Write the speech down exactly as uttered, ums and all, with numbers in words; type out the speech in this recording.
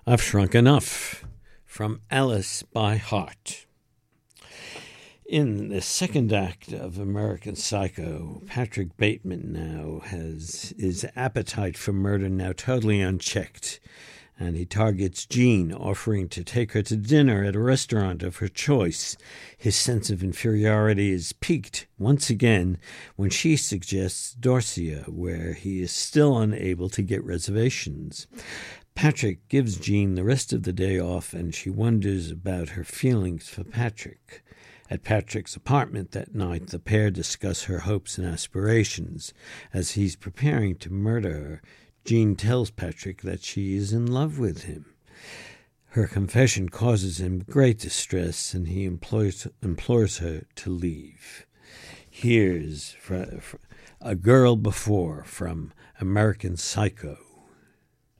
I've Shrunk Enough from Alice by Heart. In the second act of American Psycho, Patrick Bateman now has his appetite for murder now totally unchecked, and he targets Jean, offering to take her to dinner at a restaurant of her choice. His sense of inferiority is piqued once again when she suggests Dorsia, where he is still unable to get reservations. Patrick gives Jean the rest of the day off, and she wonders about her feelings for Patrick. At Patrick's apartment that night, the pair discuss her hopes and aspirations. As he's preparing to murder her, Jean tells Patrick that she is in love with him. Her confession causes him great distress, and he implores, implores her to leave. Here's A Girl Before from American Psycho.